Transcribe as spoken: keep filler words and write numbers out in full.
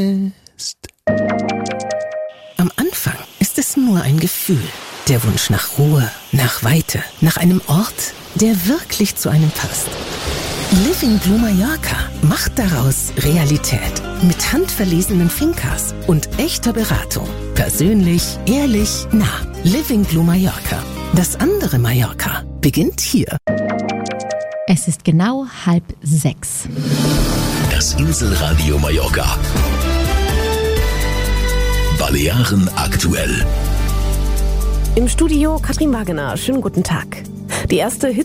Am Anfang ist es nur ein Gefühl. Der Wunsch nach Ruhe, nach Weite, nach einem Ort, der wirklich zu einem passt. Living Blue Mallorca macht daraus Realität. Mit handverlesenen Fincas und echter Beratung. Persönlich, ehrlich, nah. Living Blue Mallorca. Das andere Mallorca beginnt hier. Es ist genau halb sechs. Das Inselradio Mallorca. Balearen aktuell. Im Studio Katrin Wagener. Schönen guten Tag. Die erste Hitze